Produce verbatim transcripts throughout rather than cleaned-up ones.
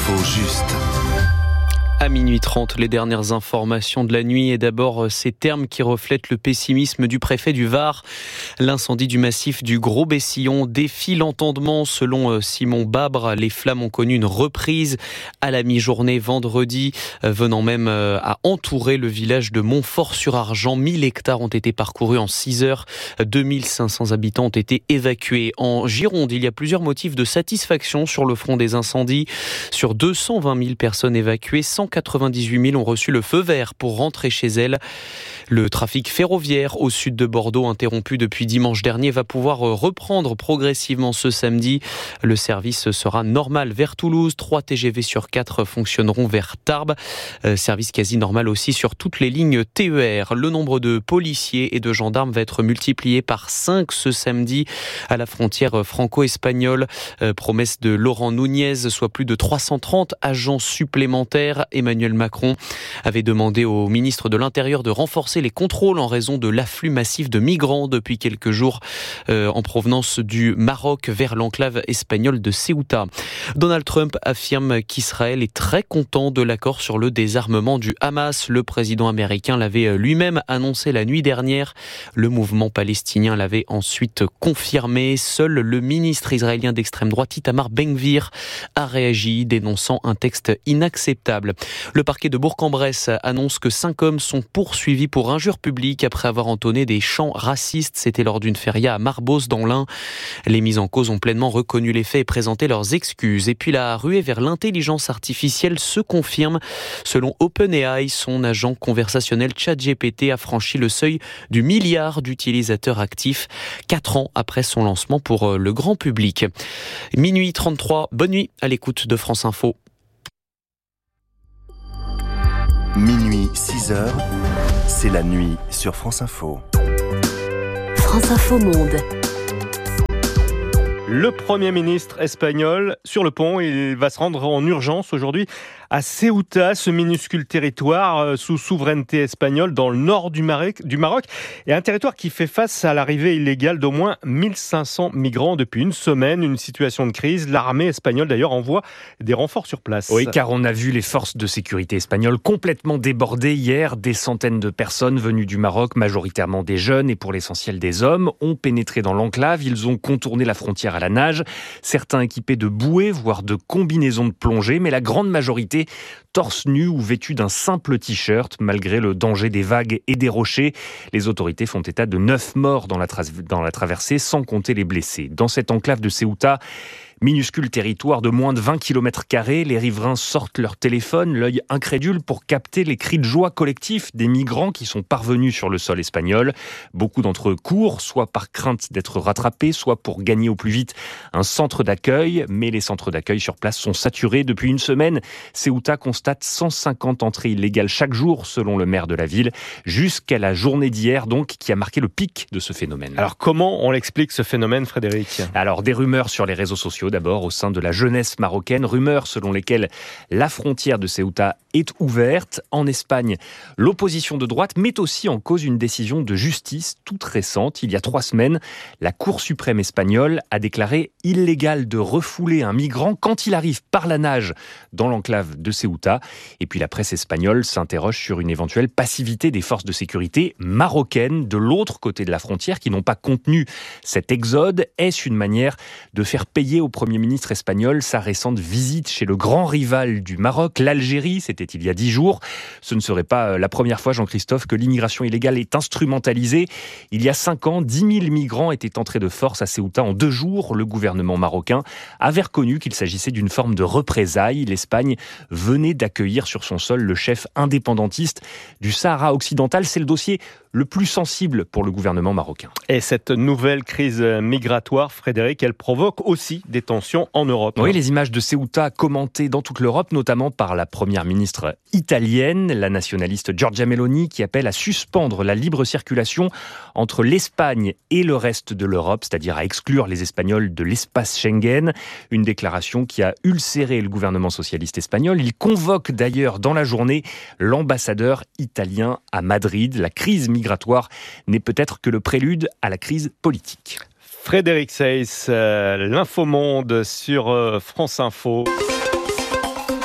L'info juste. À minuit trente, les dernières informations de la nuit et d'abord ces termes qui reflètent le pessimisme du préfet du Var. L'incendie du massif du Gros Bessillon défie l'entendement. Selon Simon Babre, les flammes ont connu une reprise à la mi-journée vendredi, venant même à entourer le village de Montfort-sur-Argent. mille hectares ont été parcourus en six heures. deux mille cinq cents habitants ont été évacués. En Gironde, il y a plusieurs motifs de satisfaction sur le front des incendies. Sur deux cent vingt mille personnes évacuées, cent quatre-vingt-dix-huit mille ont reçu le feu vert pour rentrer chez elles. Le trafic ferroviaire au sud de Bordeaux, interrompu depuis dimanche dernier, va pouvoir reprendre progressivement ce samedi. Le service sera normal vers Toulouse. trois T G V sur quatre fonctionneront vers Tarbes. Euh, service quasi normal aussi sur toutes les lignes T E R. Le nombre de policiers et de gendarmes va être multiplié par cinq ce samedi à la frontière franco-espagnole. Euh, promesse de Laurent Nunez, soit plus de trois cent trente agents supplémentaires. Emmanuel Macron avait demandé au ministre de l'Intérieur de renforcer les contrôles en raison de l'afflux massif de migrants depuis quelques jours euh, en provenance du Maroc vers l'enclave espagnole de Ceuta. Donald Trump affirme qu'Israël est très content de l'accord sur le désarmement du Hamas. Le président américain l'avait lui-même annoncé la nuit dernière. Le mouvement palestinien l'avait ensuite confirmé. Seul le ministre israélien d'extrême droite Itamar Ben-Gvir a réagi, dénonçant un texte inacceptable. Le parquet de Bourg-en-Bresse annonce que cinq hommes sont poursuivis pour injure publique après avoir entonné des chants racistes. C'était lors d'une feria à Marbos dans l'Ain. Les mis en cause ont pleinement reconnu les faits et présenté leurs excuses. Et puis la ruée vers l'intelligence artificielle se confirme. Selon OpenAI, son agent conversationnel ChatGPT a franchi le seuil du milliard d'utilisateurs actifs, quatre ans après son lancement pour le grand public. Minuit trente-trois, bonne nuit à l'écoute de France Info. Minuit, six heures, c'est la nuit sur France Info. France Info Monde. Le Premier ministre espagnol sur le pont, il va se rendre en urgence aujourd'hui à Ceuta, ce minuscule territoire sous souveraineté espagnole dans le nord du Maroc, du Maroc, et un territoire qui fait face à l'arrivée illégale d'au moins mille cinq cents migrants depuis une semaine, une situation de crise. L'armée espagnole d'ailleurs envoie des renforts sur place. Oui, car on a vu les forces de sécurité espagnoles complètement débordées hier. Des centaines de personnes venues du Maroc, majoritairement des jeunes et pour l'essentiel des hommes, ont pénétré dans l'enclave. Ils ont contourné la frontière à la nage, certains équipés de bouées, voire de combinaisons de plongée, mais la grande majorité torse nu ou vêtus d'un simple t-shirt, malgré le danger des vagues et des rochers. Les autorités font état de neuf morts dans la, tra- dans la traversée, sans compter les blessés. Dans cette enclave de Ceuta, minuscule territoire de moins de vingt kilomètres carrés, les riverains sortent leur téléphone, l'œil incrédule pour capter les cris de joie collectifs des migrants qui sont parvenus sur le sol espagnol. Beaucoup d'entre eux courent, soit par crainte d'être rattrapés, soit pour gagner au plus vite un centre d'accueil. Mais les centres d'accueil sur place sont saturés depuis une semaine. Ceuta constate cent cinquante entrées illégales chaque jour, selon le maire de la ville, jusqu'à la journée d'hier, donc, qui a marqué le pic de ce phénomène. Alors comment on l'explique ce phénomène, Frédéric ? Alors des rumeurs sur les réseaux sociaux, d'abord au sein de la jeunesse marocaine, rumeurs selon lesquelles la frontière de Ceuta est ouverte. En Espagne, l'opposition de droite met aussi en cause une décision de justice toute récente. Il y a trois semaines, la Cour suprême espagnole a déclaré illégal de refouler un migrant quand il arrive par la nage dans l'enclave de Ceuta. Et puis la presse espagnole s'interroge sur une éventuelle passivité des forces de sécurité marocaines de l'autre côté de la frontière qui n'ont pas contenu cet exode. Est-ce une manière de faire payer au Premier ministre espagnol sa récente visite chez le grand rival du Maroc, l'Algérie? C'était il y a dix jours. Ce ne serait pas la première fois, Jean-Christophe, que l'immigration illégale est instrumentalisée. Il y a cinq ans, dix mille migrants étaient entrés de force à Ceuta en deux jours. Le gouvernement marocain avait reconnu qu'il s'agissait d'une forme de représailles. L'Espagne venait d'accueillir sur son sol le chef indépendantiste du Sahara occidental. C'est le dossier le plus sensible pour le gouvernement marocain. Et cette nouvelle crise migratoire, Frédéric, elle provoque aussi des tensions en Europe. Oui, les images de Ceuta commentées dans toute l'Europe, notamment par la première ministre italienne, la nationaliste Giorgia Meloni, qui appelle à suspendre la libre circulation entre l'Espagne et le reste de l'Europe, c'est-à-dire à exclure les Espagnols de l'espace Schengen. Une déclaration qui a ulcéré le gouvernement socialiste espagnol. Il convoque d'ailleurs dans la journée l'ambassadeur italien à Madrid. La crise migratoire n'est peut-être que le prélude à la crise politique. Frédéric Seyss, euh, l'Infomonde sur euh, France Info.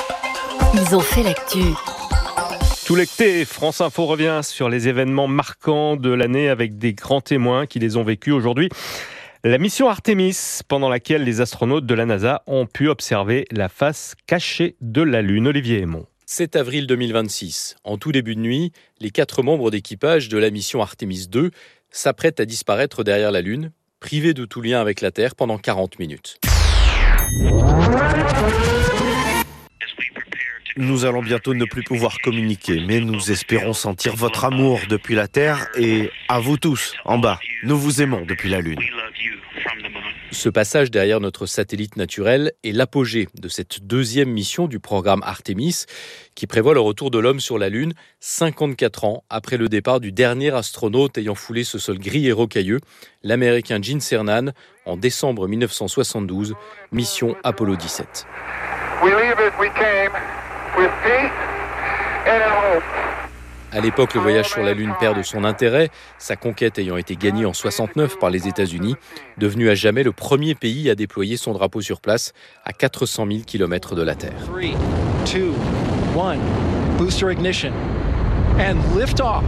Ils ont fait l'actu. Tout l'été, France Info revient sur les événements marquants de l'année avec des grands témoins qui les ont vécus aujourd'hui. La mission Artemis, pendant laquelle les astronautes de la NASA ont pu observer la face cachée de la Lune. Olivier Aymon. sept avril deux mille vingt-six. En tout début de nuit, les quatre membres d'équipage de la mission Artemis deux s'apprêtent à disparaître derrière la Lune, privés de tout lien avec la Terre pendant quarante minutes. Nous allons bientôt ne plus pouvoir communiquer, mais nous espérons sentir votre amour depuis la Terre et à vous tous, en bas. Nous vous aimons depuis la Lune. Ce passage derrière notre satellite naturel est l'apogée de cette deuxième mission du programme Artemis, qui prévoit le retour de l'homme sur la Lune cinquante-quatre ans après le départ du dernier astronaute ayant foulé ce sol gris et rocailleux, l'Américain Gene Cernan, en décembre mille neuf cent soixante-douze, mission Apollo dix-sept. We leave as we came, with peace and hope. À l'époque, le voyage sur la Lune perd de son intérêt, sa conquête ayant été gagnée en soixante-neuf par les États-Unis, devenu à jamais le premier pays à déployer son drapeau sur place à quatre cent mille kilomètres de la Terre. three, two, one, booster ignition, and lift off.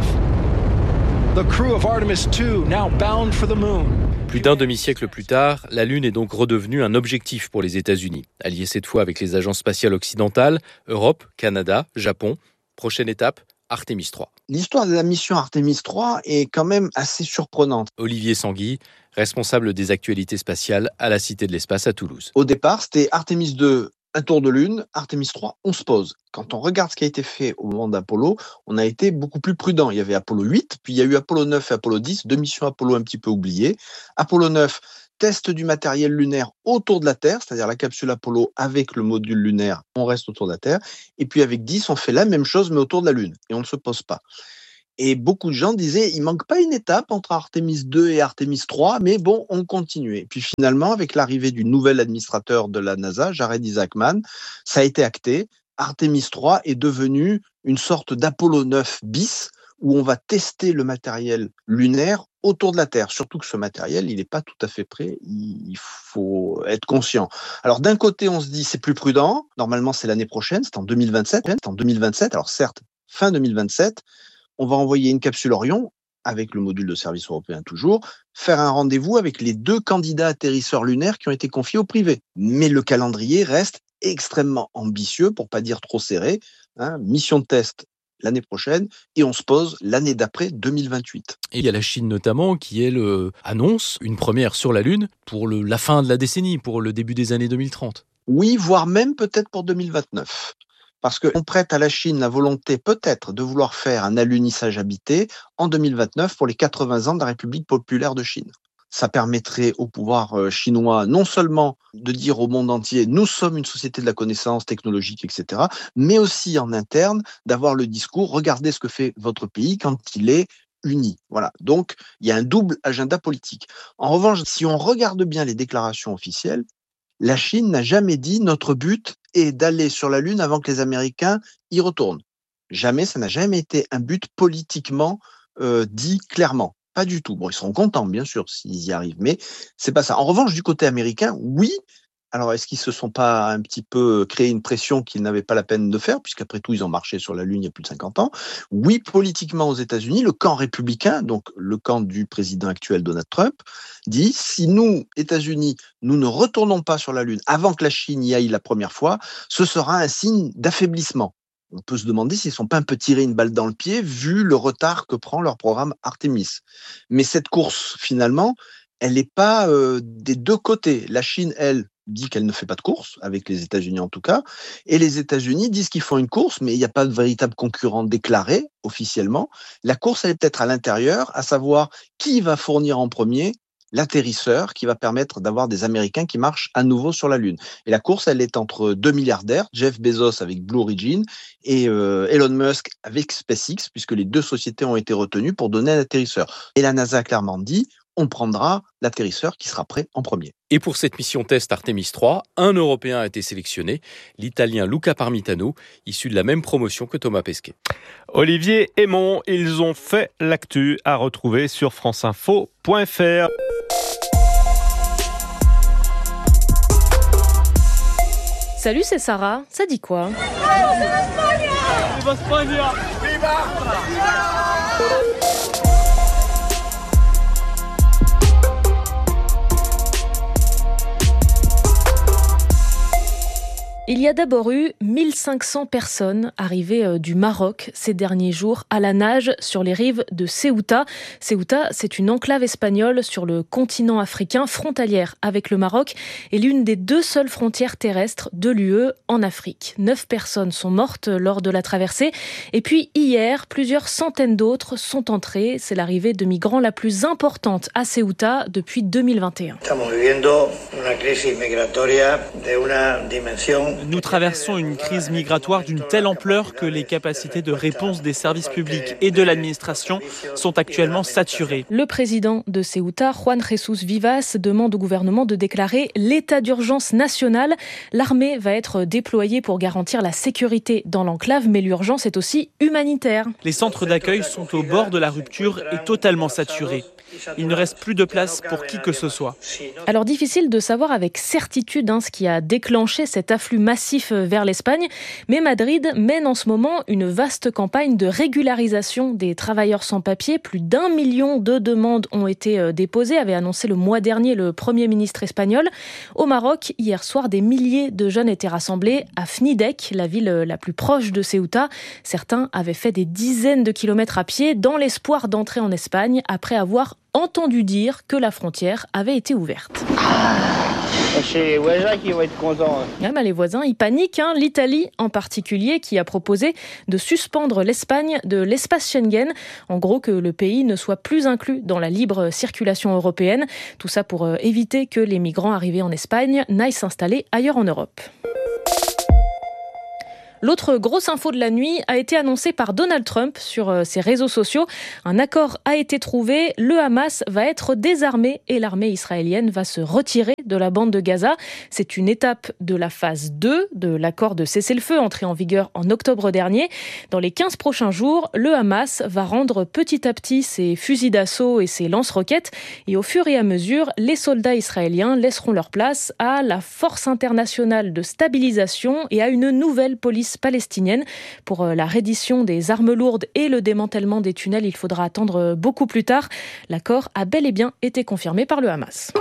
The crew of Artemis two now bound for the moon. Plus d'un demi-siècle plus tard, la Lune est donc redevenue un objectif pour les États-Unis, alliés cette fois avec les agences spatiales occidentales, Europe, Canada, Japon. Prochaine étape, Artemis trois. L'histoire de la mission Artemis trois est quand même assez surprenante. Olivier Sanguy, responsable des actualités spatiales à la Cité de l'Espace à Toulouse. Au départ, c'était Artemis deux, un tour de Lune. Artemis trois, on se pose. Quand on regarde ce qui a été fait au moment d'Apollo, on a été beaucoup plus prudent. Il y avait Apollo huit, puis il y a eu Apollo neuf et Apollo dix, deux missions Apollo un petit peu oubliées. Apollo neuf, test du matériel lunaire autour de la Terre, c'est-à-dire la capsule Apollo avec le module lunaire, on reste autour de la Terre. Et puis avec dix, on fait la même chose, mais autour de la Lune, et on ne se pose pas. Et beaucoup de gens disaient, il manque pas une étape entre Artemis deux et Artemis trois, mais bon, on continuait. Et puis finalement, avec l'arrivée du nouvel administrateur de la NASA, Jared Isaacman, ça a été acté. Artemis trois est devenu une sorte d'Apollo neuf bis, où on va tester le matériel lunaire autour de la Terre. Surtout que ce matériel, il n'est pas tout à fait prêt, il faut être conscient. Alors d'un côté, on se dit c'est plus prudent, normalement c'est l'année prochaine, c'est en deux mille vingt-sept. C'est en deux mille vingt-sept, alors certes, fin deux mille vingt-sept, on va envoyer une capsule Orion, avec le module de service européen toujours, faire un rendez-vous avec les deux candidats atterrisseurs lunaires qui ont été confiés au privé. Mais le calendrier reste extrêmement ambitieux, pour pas dire trop serré, hein, mission de test l'année prochaine, et on se pose l'année d'après, deux mille vingt-huit. Et il y a la Chine notamment qui, elle, euh, annonce une première sur la Lune pour le, la fin de la décennie, pour le début des années deux mille trente. Oui, voire même peut-être pour deux mille vingt-neuf. Parce qu'on prête à la Chine la volonté peut-être de vouloir faire un alunissage habité en deux mille vingt-neuf pour les quatre-vingts ans de la République populaire de Chine. Ça permettrait au pouvoir chinois non seulement de dire au monde entier « nous sommes une société de la connaissance technologique, et cetera », mais aussi en interne d'avoir le discours « regardez ce que fait votre pays quand il est uni ». Voilà. Donc, il y a un double agenda politique. En revanche, si on regarde bien les déclarations officielles, la Chine n'a jamais dit « notre but est d'aller sur la Lune avant que les Américains y retournent ». Jamais, ça n'a jamais été un but politiquement euh, dit clairement. Pas du tout. Bon, ils seront contents, bien sûr, s'ils y arrivent, mais c'est pas ça. En revanche, du côté américain, oui. Alors, est-ce qu'ils se sont pas un petit peu créé une pression qu'ils n'avaient pas la peine de faire, puisqu'après tout, ils ont marché sur la Lune il y a plus de cinquante ans? Oui, politiquement aux États-Unis, le camp républicain, donc le camp du président actuel Donald Trump, dit si nous, États-Unis, nous ne retournons pas sur la Lune avant que la Chine y aille la première fois, ce sera un signe d'affaiblissement. On peut se demander s'ils ne sont pas un peu tirés une balle dans le pied, vu le retard que prend leur programme Artemis. Mais cette course, finalement, elle n'est pas euh, des deux côtés. La Chine, elle, dit qu'elle ne fait pas de course, avec les États-Unis en tout cas, et les États-Unis disent qu'ils font une course, mais il n'y a pas de véritable concurrent déclaré officiellement. La course, elle est peut-être à l'intérieur, à savoir qui va fournir en premier l'atterrisseur qui va permettre d'avoir des Américains qui marchent à nouveau sur la Lune. Et la course, elle est entre deux milliardaires, Jeff Bezos avec Blue Origin et euh, Elon Musk avec SpaceX, puisque les deux sociétés ont été retenues pour donner un atterrisseur. Et la NASA a clairement dit, on prendra l'atterrisseur qui sera prêt en premier. Et pour cette mission test Artemis trois, un Européen a été sélectionné, l'Italien Luca Parmitano, issu de la même promotion que Thomas Pesquet. Olivier Aymon, ils ont fait l'actu à retrouver sur franceinfo point f r. Salut, c'est Sarah. Ça dit quoi ? Il y a d'abord eu mille cinq cents personnes arrivées du Maroc ces derniers jours à la nage sur les rives de Ceuta. Ceuta, c'est une enclave espagnole sur le continent africain, frontalière avec le Maroc et l'une des deux seules frontières terrestres de l'U E en Afrique. Neuf personnes sont mortes lors de la traversée. Et puis hier, plusieurs centaines d'autres sont entrées. C'est l'arrivée de migrants la plus importante à Ceuta depuis deux mille vingt et un. Nous traversons une crise migratoire d'une telle ampleur que les capacités de réponse des services publics et de l'administration sont actuellement saturées. Le président de Ceuta, Juan Jesús Vivas, demande au gouvernement de déclarer l'état d'urgence national. L'armée va être déployée pour garantir la sécurité dans l'enclave, mais l'urgence est aussi humanitaire. Les centres d'accueil sont au bord de la rupture et totalement saturés. Il ne reste plus de place pour qui que ce soit. Alors difficile de savoir avec certitude hein, ce qui a déclenché cet afflux massif vers l'Espagne, mais Madrid mène en ce moment une vaste campagne de régularisation des travailleurs sans papier. Plus d'un million de demandes ont été déposées, avait annoncé le mois dernier le Premier ministre espagnol. Au Maroc, hier soir, des milliers de jeunes étaient rassemblés à Fnidek, la ville la plus proche de Ceuta. Certains avaient fait des dizaines de kilomètres à pied dans l'espoir d'entrer en Espagne après avoir entendu dire que la frontière avait été ouverte. C'est Ouaja qui va être content. Ah bah les voisins, ils paniquent. Hein. L'Italie en particulier qui a proposé de suspendre l'Espagne de l'espace Schengen. En gros, que le pays ne soit plus inclus dans la libre circulation européenne. Tout ça pour éviter que les migrants arrivés en Espagne n'aillent s'installer ailleurs en Europe. L'autre grosse info de la nuit a été annoncée par Donald Trump sur ses réseaux sociaux. Un accord a été trouvé. Le Hamas va être désarmé et l'armée israélienne va se retirer de la bande de Gaza. C'est une étape de la phase deux de l'accord de cessez-le-feu entré en vigueur en octobre dernier. Dans les quinze prochains jours, le Hamas va rendre petit à petit ses fusils d'assaut et ses lance-roquettes. Et au fur et à mesure, les soldats israéliens laisseront leur place à la force internationale de stabilisation et à une nouvelle police palestinienne. Pour la reddition des armes lourdes et le démantèlement des tunnels, il faudra attendre beaucoup plus tard. L'accord a bel et bien été confirmé par le Hamas.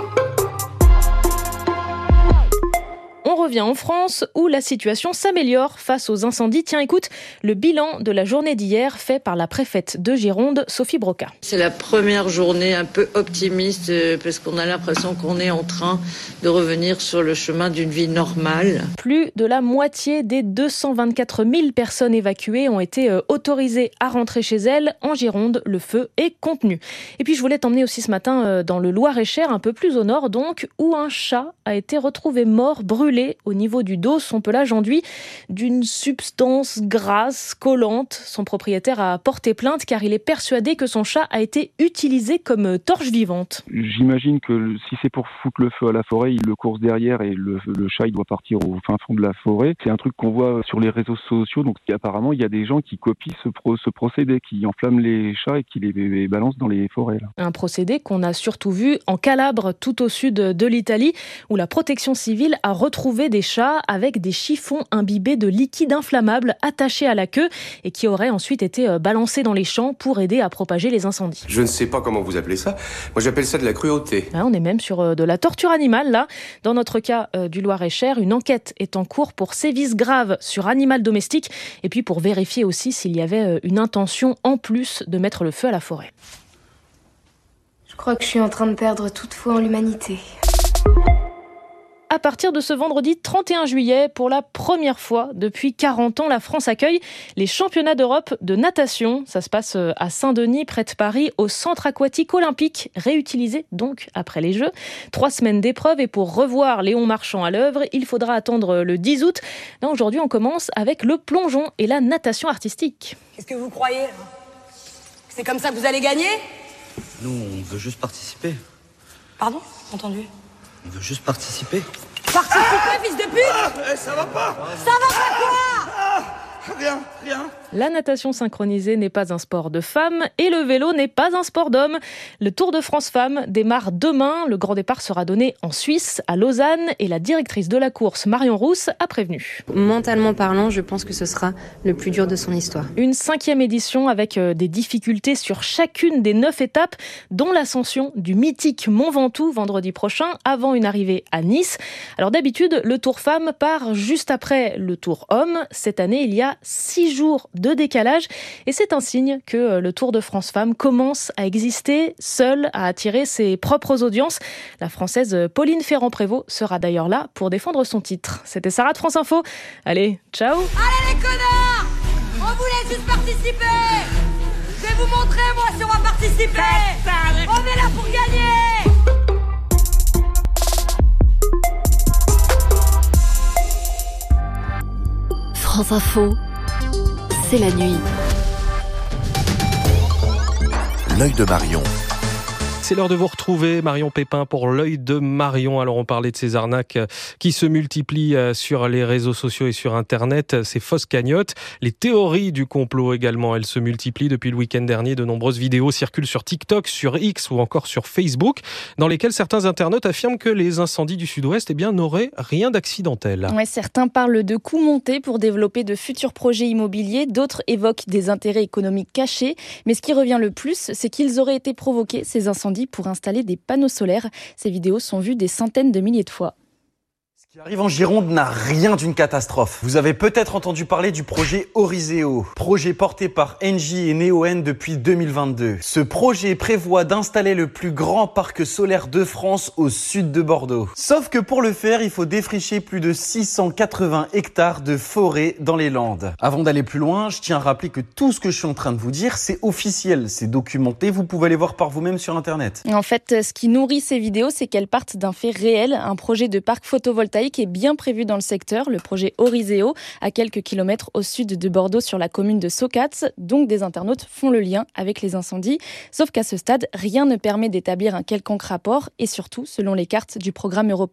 On revient en France où la situation s'améliore face aux incendies. Tiens, écoute, le bilan de la journée d'hier fait par la préfète de Gironde, Sophie Broca. C'est la première journée un peu optimiste parce qu'on a l'impression qu'on est en train de revenir sur le chemin d'une vie normale. Plus de la moitié des deux cent vingt-quatre mille personnes évacuées ont été autorisées à rentrer chez elles. En Gironde, le feu est contenu. Et puis je voulais t'emmener aussi ce matin dans le Loir-et-Cher, un peu plus au nord donc, où un chat a été retrouvé mort, brûlé au niveau du dos, son pelage enduit d'une substance grasse, collante. Son propriétaire a porté plainte car il est persuadé que son chat a été utilisé comme torche vivante. J'imagine que si c'est pour foutre le feu à la forêt, il le course derrière et le, le chat il doit partir au fin fond de la forêt. C'est un truc qu'on voit sur les réseaux sociaux, donc apparemment il y a des gens qui copient ce, pro, ce procédé, qui enflamment les chats et qui les, les balancent dans les forêts. Là. Un procédé qu'on a surtout vu en Calabre, tout au sud de l'Italie, où la protection civile a retrouvé des chats avec des chiffons imbibés de liquide inflammable attachés à la queue et qui auraient ensuite été balancés dans les champs pour aider à propager les incendies. Je ne sais pas comment vous appelez ça. Moi, j'appelle ça de la cruauté. Là, on est même sur de la torture animale, là. Dans notre cas euh, du Loir-et-Cher, une enquête est en cours pour sévices graves sur animal domestique et puis pour vérifier aussi s'il y avait une intention en plus de mettre le feu à la forêt. Je crois que je suis en train de perdre toute foi en l'humanité. À partir de ce vendredi trente et un juillet, pour la première fois depuis quarante ans, la France accueille les championnats d'Europe de natation. Ça se passe à Saint-Denis, près de Paris, au centre aquatique olympique, réutilisé donc après les Jeux. Trois semaines d'épreuves et pour revoir Léon Marchand à l'œuvre, il faudra attendre le dix août. Là, aujourd'hui, on commence avec le plongeon et la natation artistique. Qu'est-ce que vous croyez ? C'est comme ça que vous allez gagner ? Nous, on veut juste participer. Pardon ? Entendu ? On veut juste participer. Participer, fils de pute! Ah, ça va pas! Ça va pas quoi? Ah, rien, rien. La natation synchronisée n'est pas un sport de femmes et le vélo n'est pas un sport d'hommes. Le Tour de France Femmes démarre demain. Le grand départ sera donné en Suisse, à Lausanne, et la directrice de la course, Marion Rousse, a prévenu. Mentalement parlant, je pense que ce sera le plus dur de son histoire. Une cinquième édition avec des difficultés sur chacune des neuf étapes, dont l'ascension du mythique Mont Ventoux vendredi prochain, avant une arrivée à Nice. Alors d'habitude, le Tour Femmes part juste après le Tour Hommes. Cette année, il y a six jours de décalage et c'est un signe que le Tour de France Femmes commence à exister seul, à attirer ses propres audiences. La Française Pauline Ferrand-Prévot sera d'ailleurs là pour défendre son titre. C'était Sarah de France Info. Allez, ciao. Allez les connards, on voulait juste participer. Je vais vous montrer moi si on va participer. On est là pour gagner. France Info, c'est la nuit. L'œil de Marion. C'est l'heure de vous retrouver, Marion Pépin, pour l'œil de Marion. Alors, on parlait de ces arnaques qui se multiplient sur les réseaux sociaux et sur Internet, ces fausses cagnottes. Les théories du complot également, elles se multiplient. Depuis le week-end dernier, de nombreuses vidéos circulent sur TikTok, sur X ou encore sur Facebook, dans lesquelles certains internautes affirment que les incendies du Sud-Ouest eh bien, n'auraient rien d'accidentel. Ouais, certains parlent de coûts montés pour développer de futurs projets immobiliers, d'autres évoquent des intérêts économiques cachés. Mais ce qui revient le plus, c'est qu'ils auraient été provoqués, ces incendies, pour installer des panneaux solaires. Ces vidéos sont vues des centaines de milliers de fois. Ce qui arrive en Gironde n'a rien d'une catastrophe. Vous avez peut-être entendu parler du projet Oriseo, projet porté par Engie et Neoen depuis deux mille vingt-deux. Ce projet prévoit d'installer le plus grand parc solaire de France au sud de Bordeaux. Sauf que pour le faire, il faut défricher plus de six cent quatre-vingts hectares de forêt dans les Landes. Avant d'aller plus loin, je tiens à rappeler que tout ce que je suis en train de vous dire, c'est officiel, c'est documenté, vous pouvez aller voir par vous-même sur Internet. En fait, ce qui nourrit ces vidéos, c'est qu'elles partent d'un fait réel, un projet de parc photovoltaïque est bien prévu dans le secteur, le projet Oriseo, à quelques kilomètres au sud de Bordeaux sur la commune de Socats. Donc des internautes font le lien avec les incendies. Sauf qu'à ce stade, rien ne permet d'établir un quelconque rapport et surtout, selon les cartes du programme européen